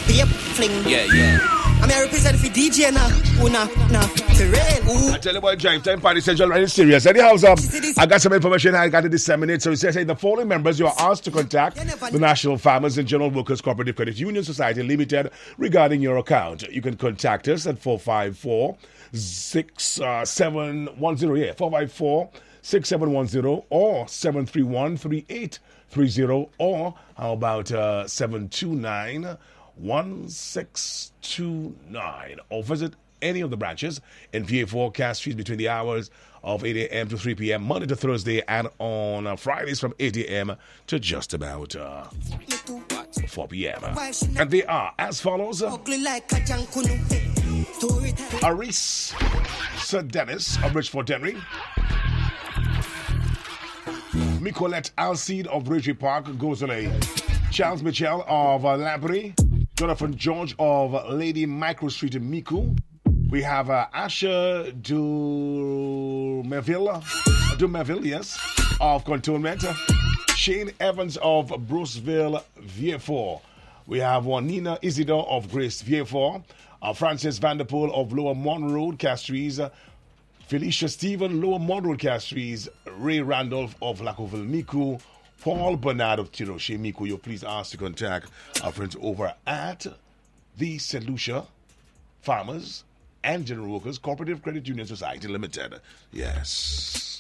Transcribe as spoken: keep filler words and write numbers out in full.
be a fling. Yeah, yeah. I'm a represent for D J now. Una, na, for real. I tell you what, Drive Time Party Central right serious. Anyhow, um, I got some information I got to disseminate. So it says, hey, the following members you are asked to contact the National Farmers and General Workers Cooperative Credit Union Society Limited regarding your account. You can contact us at four five four, six seven one zero. Yeah, four five four, six seven one zero or seven three one, three eight three zero, or how about uh, seven two nine, one six two nine, or visit any of the branches in P A four Cass Street between the hours of eight a.m. to three p.m. Monday to Thursday, and on uh, Fridays from eight a.m. to just about uh, four p.m. And they are as follows. Uh, Aris Sir Dennis of Bridgeford Henry, Micolette Alcide of Ridgeway Park, Gozole, Charles Mitchell of uh, Labrie, Jonathan George of Lady Micro Street in Miku. We have uh, Asher Dumeville, Dumeville, yes, of Cantonment. Shane Evans of Bruceville, Vieux-Fort. We have Juanina Isidore of Grace, Vieux-Fort. Uh, Francis Vanderpool of Lower Mon Road, Castries. Uh, Felicia Stephen, Lower Mon Road, Castries. Ray Randolph of Lacoville, Miku. Paul Bernard of Tiroche, Miku. You please ask to contact our friends over at the Saint Lucia Farmers and General Workers Cooperative Credit Union Society Limited. Yes.